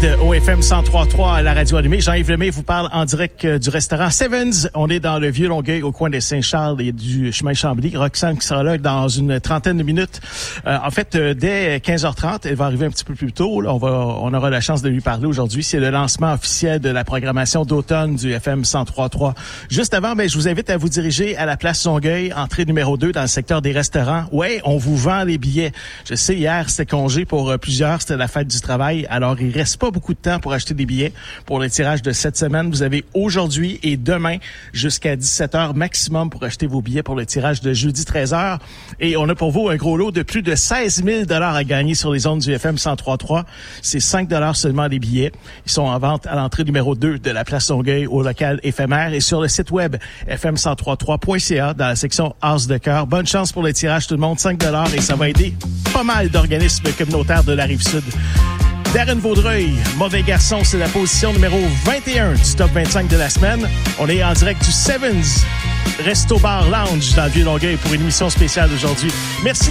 Solide au FM 103.3 à la radio allumée. Jean-Yves Lemay vous parle en direct du restaurant Sevens. On est dans le Vieux-Longueuil au coin de Saint-Charles et du chemin Chambly. Roxane qui sera là dans une trentaine de minutes. En fait, dès 15h30, elle va arriver un petit peu plus tôt. Là, on aura la chance de lui parler aujourd'hui. C'est le lancement officiel de la programmation d'automne du FM 103.3. Juste avant, je vous invite à vous diriger à la place Longueuil, entrée numéro 2 dans le secteur des restaurants. Ouais, on vous vend les billets. Je sais, hier, c'était congé pour plusieurs. C'était la fête du travail. Alors, il reste pas beaucoup de temps pour acheter des billets pour le tirage de cette semaine. Vous avez aujourd'hui et demain jusqu'à 17h maximum pour acheter vos billets pour le tirage de jeudi 13h. Et on a pour vous un gros lot de plus de 16 000 $ à gagner sur les ondes du FM 103.3. C'est 5 $ seulement les billets. Ils sont en vente à l'entrée numéro 2 de la place Longueuil au local éphémère et sur le site web fm1033.ca dans la section As de cœur. Bonne chance pour le tirage tout le monde, 5 $ et ça va aider pas mal d'organismes communautaires de la Rive-Sud. Darren Vaudreuil, Mauvais garçon, c'est la position numéro 21 du top 25 de la semaine. On est en direct du Sevens Resto Bar Lounge dans le Vieux-Longueuil pour une émission spéciale aujourd'hui. Merci